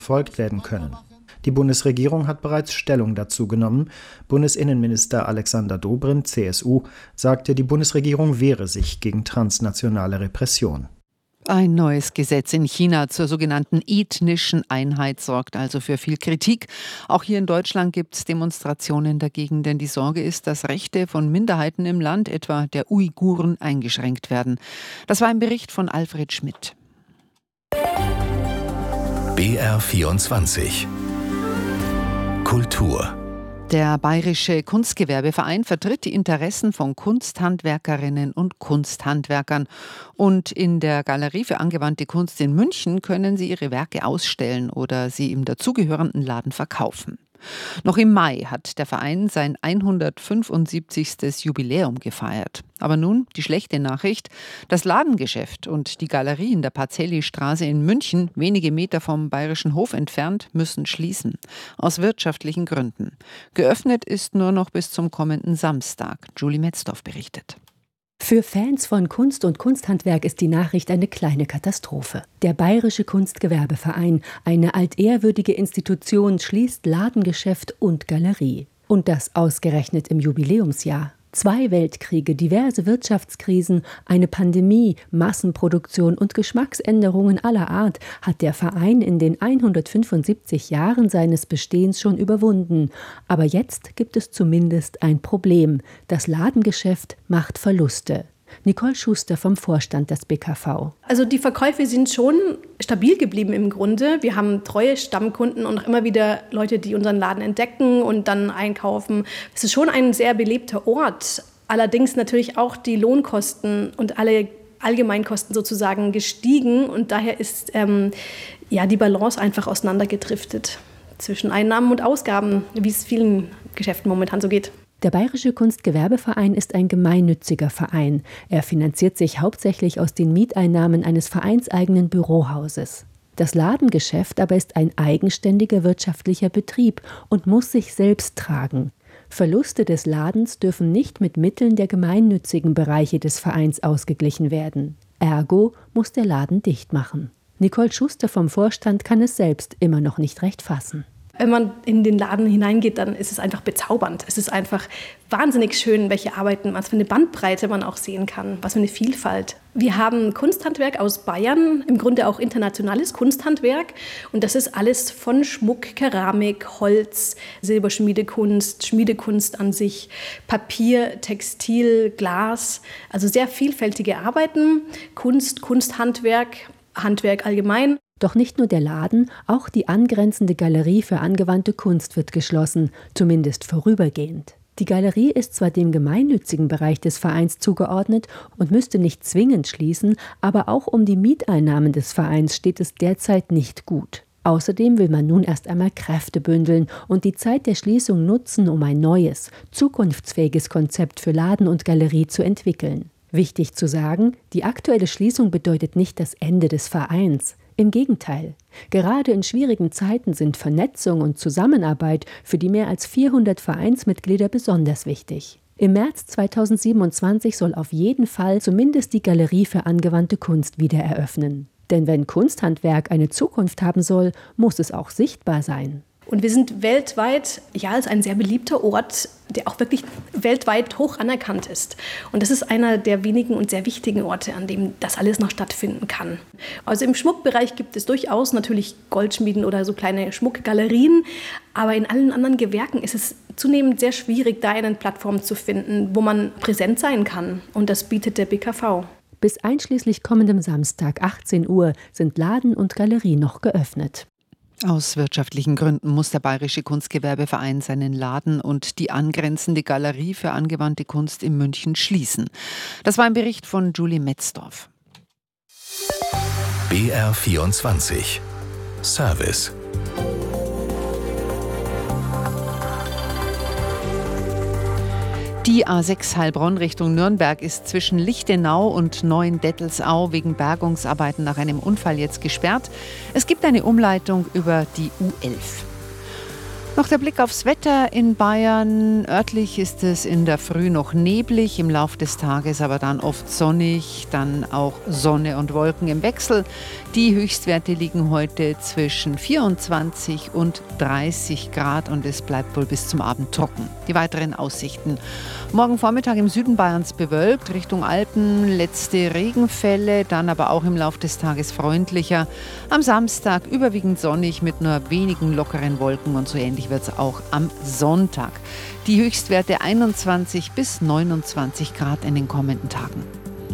verfolgt werden können. Die Bundesregierung hat bereits Stellung dazu genommen. Bundesinnenminister Alexander Dobrindt, CSU, sagte, die Bundesregierung wehre sich gegen transnationale Repression. Ein neues Gesetz in China zur sogenannten ethnischen Einheit sorgt also für viel Kritik. Auch hier in Deutschland gibt es Demonstrationen dagegen, denn die Sorge ist, dass Rechte von Minderheiten im Land, etwa der Uiguren, eingeschränkt werden. Das war ein Bericht von Alfred Schmidt. BR24 Kultur. Der Bayerische Kunstgewerbeverein vertritt die Interessen von Kunsthandwerkerinnen und Kunsthandwerkern. Und in der Galerie für angewandte Kunst in München können sie ihre Werke ausstellen oder sie im dazugehörenden Laden verkaufen. Noch im Mai hat der Verein sein 175. Jubiläum gefeiert. Aber nun die schlechte Nachricht: Das Ladengeschäft und die Galerie in der Pacelli-Straße in München, wenige Meter vom Bayerischen Hof entfernt, müssen schließen. Aus wirtschaftlichen Gründen. Geöffnet ist nur noch bis zum kommenden Samstag. Julie Metzdorf berichtet. Für Fans von Kunst und Kunsthandwerk ist die Nachricht eine kleine Katastrophe. Der Bayerische Kunstgewerbeverein, eine altehrwürdige Institution, schließt Ladengeschäft und Galerie. Und das ausgerechnet im Jubiläumsjahr. 2 Weltkriege, diverse Wirtschaftskrisen, eine Pandemie, Massenproduktion und Geschmacksänderungen aller Art hat der Verein in den 175 Jahren seines Bestehens schon überwunden. Aber jetzt gibt es zumindest ein Problem. Das Ladengeschäft macht Verluste. Nicole Schuster vom Vorstand des BKV. Also die Verkäufe sind schon stabil geblieben im Grunde. Wir haben treue Stammkunden und auch immer wieder Leute, die unseren Laden entdecken und dann einkaufen. Es ist schon ein sehr belebter Ort. Allerdings natürlich auch die Lohnkosten und alle Allgemeinkosten sozusagen gestiegen. Und daher ist die Balance einfach auseinandergedriftet zwischen Einnahmen und Ausgaben, wie es vielen Geschäften momentan so geht. Der Bayerische Kunstgewerbeverein ist ein gemeinnütziger Verein. Er finanziert sich hauptsächlich aus den Mieteinnahmen eines vereinseigenen Bürohauses. Das Ladengeschäft aber ist ein eigenständiger wirtschaftlicher Betrieb und muss sich selbst tragen. Verluste des Ladens dürfen nicht mit Mitteln der gemeinnützigen Bereiche des Vereins ausgeglichen werden. Ergo muss der Laden dicht machen. Nicole Schuster vom Vorstand kann es selbst immer noch nicht recht fassen. Wenn man in den Laden hineingeht, dann ist es einfach bezaubernd. Es ist einfach wahnsinnig schön, welche Arbeiten, was für eine Bandbreite man auch sehen kann, was für eine Vielfalt. Wir haben Kunsthandwerk aus Bayern, im Grunde auch internationales Kunsthandwerk. Und das ist alles von Schmuck, Keramik, Holz, Silberschmiedekunst, Schmiedekunst an sich, Papier, Textil, Glas. Also sehr vielfältige Arbeiten, Kunst, Kunsthandwerk, Handwerk allgemein. Doch nicht nur der Laden, auch die angrenzende Galerie für angewandte Kunst wird geschlossen, zumindest vorübergehend. Die Galerie ist zwar dem gemeinnützigen Bereich des Vereins zugeordnet und müsste nicht zwingend schließen, aber auch um die Mieteinnahmen des Vereins steht es derzeit nicht gut. Außerdem will man nun erst einmal Kräfte bündeln und die Zeit der Schließung nutzen, um ein neues, zukunftsfähiges Konzept für Laden und Galerie zu entwickeln. Wichtig zu sagen, die aktuelle Schließung bedeutet nicht das Ende des Vereins. Im Gegenteil, gerade in schwierigen Zeiten sind Vernetzung und Zusammenarbeit für die mehr als 400 Vereinsmitglieder besonders wichtig. Im März 2027 soll auf jeden Fall zumindest die Galerie für angewandte Kunst wieder eröffnen. Denn wenn Kunsthandwerk eine Zukunft haben soll, muss es auch sichtbar sein. Und wir sind weltweit, als ein sehr beliebter Ort, der auch wirklich weltweit hoch anerkannt ist. Und das ist einer der wenigen und sehr wichtigen Orte, an dem das alles noch stattfinden kann. Also im Schmuckbereich gibt es durchaus natürlich Goldschmieden oder so kleine Schmuckgalerien. Aber in allen anderen Gewerken ist es zunehmend sehr schwierig, da eine Plattform zu finden, wo man präsent sein kann. Und das bietet der BKV. Bis einschließlich kommendem Samstag 18 Uhr sind Laden und Galerie noch geöffnet. Aus wirtschaftlichen Gründen muss der Bayerische Kunstgewerbeverein seinen Laden und die angrenzende Galerie für angewandte Kunst in München schließen. Das war ein Bericht von Julie Metzdorf. BR24 Service. Die A6 Heilbronn Richtung Nürnberg ist zwischen Lichtenau und Neuendettelsau wegen Bergungsarbeiten nach einem Unfall jetzt gesperrt. Es gibt eine Umleitung über die U11. Noch der Blick aufs Wetter in Bayern. Örtlich ist es in der Früh noch neblig, im Lauf des Tages aber dann oft sonnig, dann auch Sonne und Wolken im Wechsel. Die Höchstwerte liegen heute zwischen 24 und 30 Grad und es bleibt wohl bis zum Abend trocken. Die weiteren Aussichten. Morgen Vormittag im Süden Bayerns bewölkt, Richtung Alpen letzte Regenfälle, dann aber auch im Lauf des Tages freundlicher. Am Samstag überwiegend sonnig mit nur wenigen lockeren Wolken und so ähnlich wird es auch am Sonntag. Die Höchstwerte 21 bis 29 Grad in den kommenden Tagen.